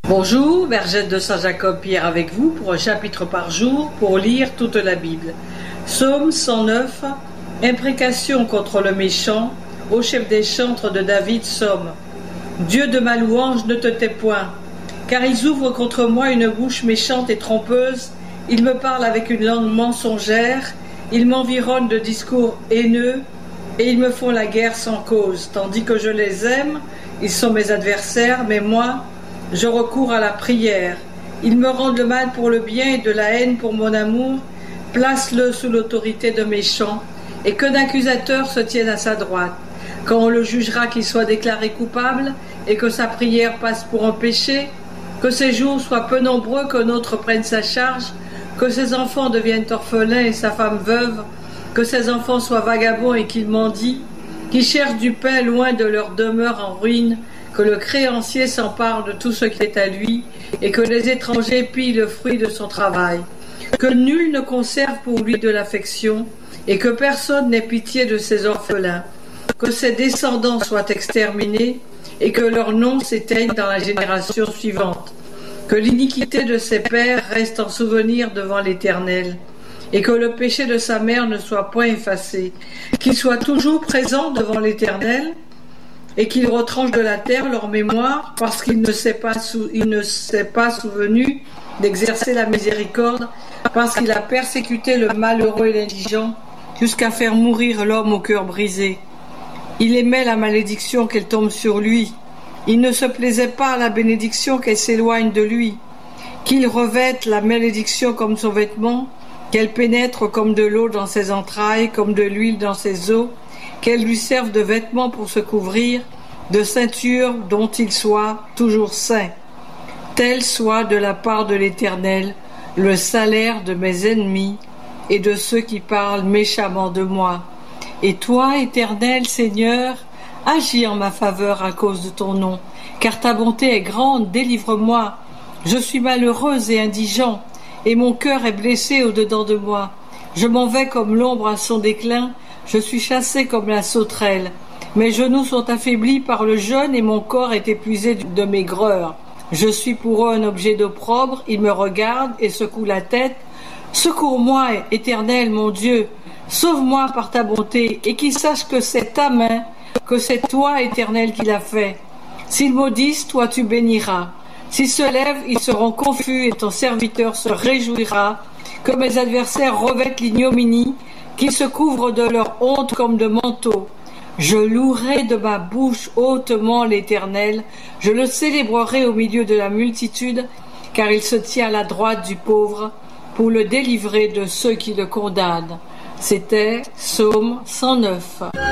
Bonjour, Vergette de Saint-Jacob, Pierre avec vous pour un chapitre par jour pour lire toute la Bible. Psaume 109, imprécation contre le méchant, au chef des chantres de David, Somme. Dieu de ma louange, ne te tais point, car ils ouvrent contre moi une bouche méchante et trompeuse, ils me parlent avec une langue mensongère, ils m'environnent de discours haineux, et ils me font la guerre sans cause, tandis que je les aime, ils sont mes adversaires, mais moi, je recours à la prière. Ils me rendent le mal pour le bien et de la haine pour mon amour. Place-le sous l'autorité de méchants, et que d'accusateur se tienne à sa droite. Quand on le jugera qu'il soit déclaré coupable, et que sa prière passe pour un péché, que ses jours soient peu nombreux, qu'un autre prenne sa charge, que ses enfants deviennent orphelins et sa femme veuve, que ses enfants soient vagabonds et qu'ils mendient, qu'ils cherchent du pain loin de leur demeure en ruine, que le créancier s'empare de tout ce qui est à lui, et que les étrangers pillent le fruit de son travail, que nul ne conserve pour lui de l'affection, et que personne n'ait pitié de ses orphelins, que ses descendants soient exterminés, et que leur nom s'éteigne dans la génération suivante, que l'iniquité de ses pères reste en souvenir devant l'Éternel, et que le péché de sa mère ne soit point effacé, qu'il soit toujours présent devant l'Éternel, et qu'il retranche de la terre leur mémoire, parce qu'il ne s'est pas souvenu d'exercer la miséricorde, parce qu'il a persécuté le malheureux et l'indigent, jusqu'à faire mourir l'homme au cœur brisé. Il aimait la malédiction qu'elle tombe sur lui. Il ne se plaisait pas à la bénédiction qu'elle s'éloigne de lui. Qu'il revête la malédiction comme son vêtement, qu'elle pénètre comme de l'eau dans ses entrailles, comme de l'huile dans ses os, qu'elle lui serve de vêtements pour se couvrir, de ceinture dont il soit toujours saint. Tel soit de la part de l'Éternel le salaire de mes ennemis et de ceux qui parlent méchamment de moi. Et toi, Éternel Seigneur, agis en ma faveur à cause de ton nom, car ta bonté est grande, délivre-moi. Je suis malheureuse et indigent, et mon cœur est blessé au-dedans de moi. Je m'en vais comme l'ombre à son déclin, je suis chassé comme la sauterelle. Mes genoux sont affaiblis par le jeûne et mon corps est épuisé de maigreur. Je suis pour eux un objet d'opprobre, ils me regardent et secouent la tête. Secours-moi, Éternel, mon Dieu, sauve-moi par ta bonté, et qu'ils sachent que c'est ta main, que c'est toi, Éternel, qui l'a fait. S'ils maudissent, toi tu béniras. S'ils se lèvent, ils seront confus et ton serviteur se réjouira. Que mes adversaires revêtent l'ignominie, qu'ils se couvrent de leur honte comme de manteau. Je louerai de ma bouche hautement l'Éternel, je le célébrerai au milieu de la multitude, car il se tient à la droite du pauvre, pour le délivrer de ceux qui le condamnent. C'était Psaume 109.